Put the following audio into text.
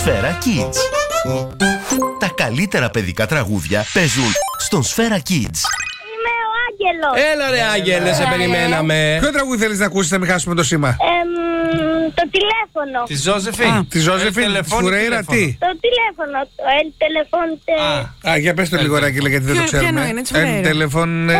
Σφαίρα Kids. Τα καλύτερα παιδικά τραγούδια παίζουν στον Σφαίρα Kids. Είμαι ο Άγγελος. Έλα ρε Άγγελε, σε περιμέναμε. Ποιο τραγούδι θέλεις να ακούσεις να μην χάσουμε το σήμα? Το τηλέφωνο. Τη Ζώζεφιν. Τη Ζώζεφιν Φουρέιρα, τι? Το τηλέφωνο. El teléfono. Για πες το λίγο, Άγγελε, γιατί δεν το ξέρουμε. Ποιο είναι, της Φουρέιρα? Τηλεφών.